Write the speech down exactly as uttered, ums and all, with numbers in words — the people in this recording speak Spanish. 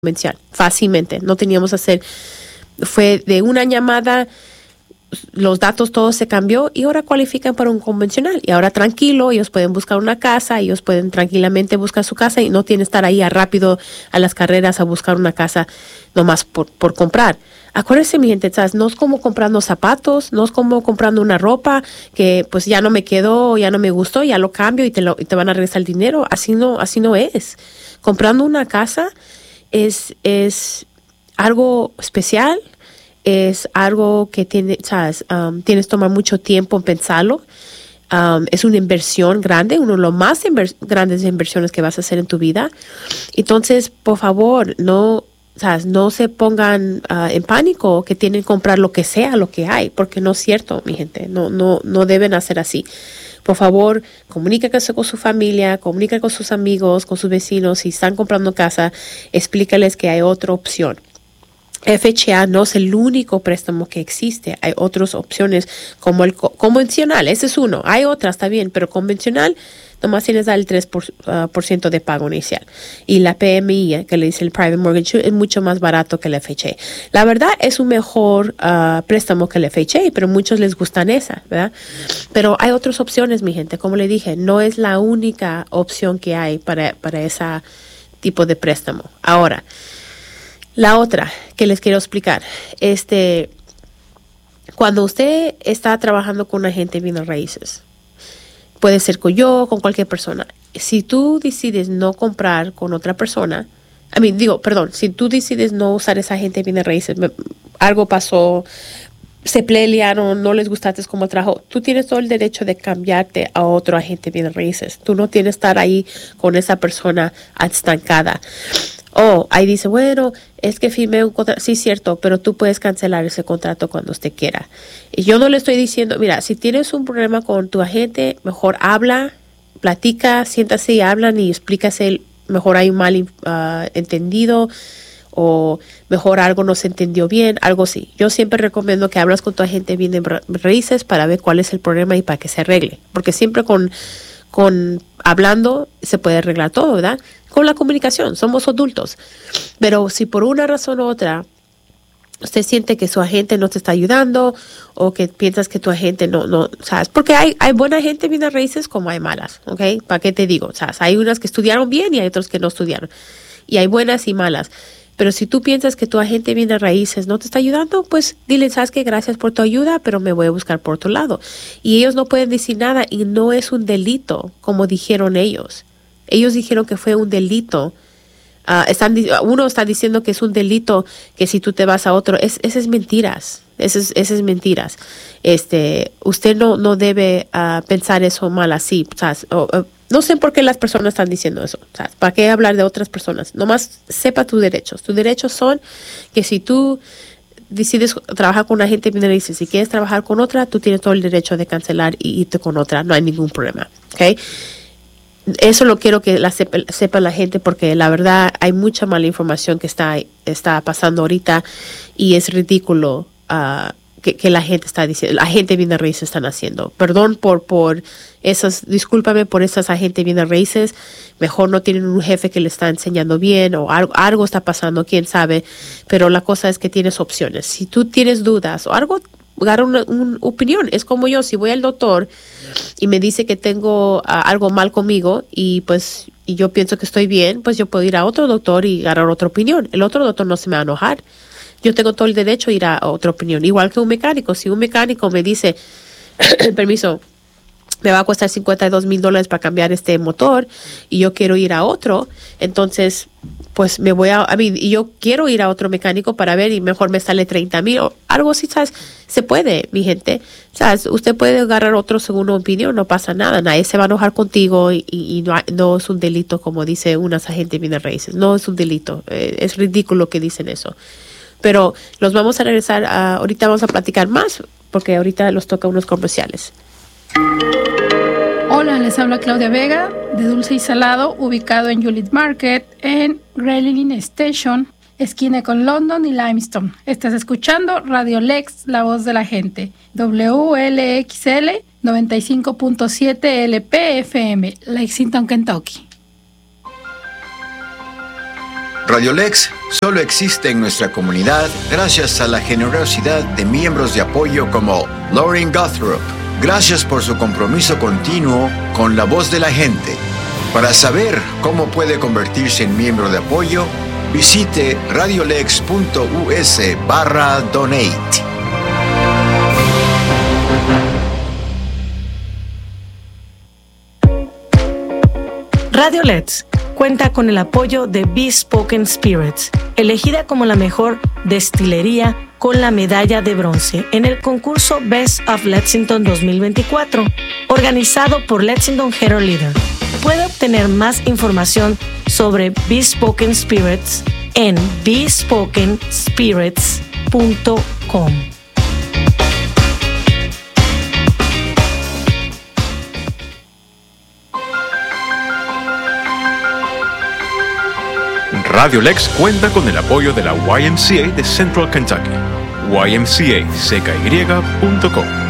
convencional, fácilmente. No teníamos que hacer, fue de una llamada, los datos todo se cambió y ahora cualifican para un convencional. Y ahora tranquilo, ellos pueden buscar una casa, ellos pueden tranquilamente buscar su casa y no tienen que estar ahí a rápido a las carreras a buscar una casa nomás por, por comprar. Acuérdense, mi gente, ¿sabes? No es como comprando zapatos, no es como comprando una ropa que pues ya no me quedó, ya no me gustó, ya lo cambio y te, lo, y te van a regresar el dinero. Así no, así no es. Comprando una casa es, es algo especial, es algo que tiene, ¿sabes? Um, tienes que tomar mucho tiempo en pensarlo. Um, es una inversión grande, una de las más inver- grandes inversiones que vas a hacer en tu vida. Entonces, por favor, no... ¿sabes? No se pongan uh, en pánico que tienen que comprar lo que sea, lo que hay, porque no es cierto, mi gente. No, no, no deben hacer así. Por favor, comuníquense con su familia, comuníquense con sus amigos, con sus vecinos. Si están comprando casa, explícales que hay otra opción. F H A no es el único préstamo que existe. Hay otras opciones como el co- convencional. Ese es uno. Hay otras, está bien, pero convencional nomás tienes el tres por ciento uh, por ciento de pago inicial. Y la P M I, que le dice el Private Mortgage, es mucho más barato que el F H A. La verdad es un mejor uh, préstamo que el F H A, pero muchos les gustan esa, ¿verdad? Pero hay otras opciones, mi gente. Como le dije, no es la única opción que hay para, para ese tipo de préstamo. Ahora, la otra que les quiero explicar, este, cuando usted está trabajando con un agente de bienes raíces, puede ser con yo, con cualquier persona. Si tú decides no comprar con otra persona, I mean, digo, perdón, si tú decides no usar esa agente de bienes raíces, me, algo pasó, se pelearon, no les gustaste como trabajo, tú tienes todo el derecho de cambiarte a otro agente de bienes raíces. Tú no tienes que estar ahí con esa persona estancada. Oh, ahí dice, bueno, es que firmé un contrato. Sí, cierto, pero tú puedes cancelar ese contrato cuando usted quiera. Y yo no le estoy diciendo, mira, si tienes un problema con tu agente, mejor habla, platica, siéntase y hablan y explícase, mejor hay un mal uh, entendido o mejor algo no se entendió bien, algo así. Yo siempre recomiendo que hablas con tu agente bien de raíces para ver cuál es el problema y para que se arregle. Porque siempre con, con hablando se puede arreglar todo, ¿verdad? Con la comunicación, somos adultos. Pero si por una razón u otra usted siente que su agente no te está ayudando o que piensas que tu agente no, no, ¿sabes? Porque hay, hay buena gente en bienes raíces como hay malas, ¿ok? ¿Para qué te digo? ¿Sabes? Hay unas que estudiaron bien y hay otras que no estudiaron. Y hay buenas y malas. Pero si tú piensas que tu agente de bienes raíces no te está ayudando, pues dile, ¿sabes qué? Gracias por tu ayuda, pero me voy a buscar por otro lado. Y ellos no pueden decir nada y no es un delito, como dijeron ellos. Ellos dijeron que fue un delito. Uh, están, uno está diciendo que es un delito que si tú te vas a otro, es, esas es mentiras, esas es, es mentiras. Este, usted no, no debe uh, pensar eso mal así, ¿sabes? O, o, no sé por qué las personas están diciendo eso, ¿sabes? ¿Para qué hablar de otras personas? Nomás sepa tus derechos. Tus derechos son que si tú decides trabajar con una agente y me dices, si quieres trabajar con otra, tú tienes todo el derecho de cancelar y irte con otra, no hay ningún problema, ¿ok? Eso lo quiero que la sepa, sepa la gente porque la verdad hay mucha mala información que está, está pasando ahorita y es ridículo uh, que, que la gente está diciendo, la gente bienes raíces están haciendo. Perdón por, por esas, discúlpame por esas agentes bienes raíces, mejor no tienen un jefe que le está enseñando bien o algo, algo está pasando, quién sabe, pero la cosa es que tienes opciones. Si tú tienes dudas o algo, dar una, una opinión. Es como yo, si voy al doctor y me dice que tengo uh, algo mal conmigo y pues y yo pienso que estoy bien, pues yo puedo ir a otro doctor y agarrar otra opinión. El otro doctor no se me va a enojar. Yo tengo todo el derecho a ir a otra opinión. Igual que un mecánico. Si un mecánico me dice, permiso, me va a costar cincuenta y dos mil dólares para cambiar este motor y yo quiero ir a otro, entonces pues me voy a, a mí, y yo quiero ir a otro mecánico para ver y mejor me sale treinta mil o algo así, ¿sabes? Se puede, mi gente, ¿sabes? Usted puede agarrar otro segunda opinión, no pasa nada, nadie se va a enojar contigo y, y, y no, no es un delito como dice unas agentes de bienes raíces, no es un delito, eh, es ridículo que dicen eso. Pero los vamos a regresar, a, ahorita vamos a platicar más porque ahorita los toca unos comerciales. Hola, les habla Claudia Vega de Dulce y Salado, ubicado en Hewlett Market en Grayling Station, esquina con London y Limestone. Estás escuchando Radio Lex, la voz de la gente, W L X L noventa y cinco punto siete L P F M, Lexington, Kentucky. Radio Lex solo existe en nuestra comunidad gracias a la generosidad de miembros de apoyo como Lauren Gothrop. Gracias por su compromiso continuo con la voz de la gente. Para saber cómo puede convertirse en miembro de apoyo, visite radiolex.us barra donate. Radio Let's cuenta con el apoyo de Bespoken Spirits, elegida como la mejor destilería con la medalla de bronce en el concurso Best of Lexington dos mil veinticuatro, organizado por Lexington Herald Leader. Puede obtener más información sobre Bespoken Spirits en bespoken spirits punto com. Radio Lex cuenta con el apoyo de la Y M C A de Central Kentucky, y m c a c k y punto com.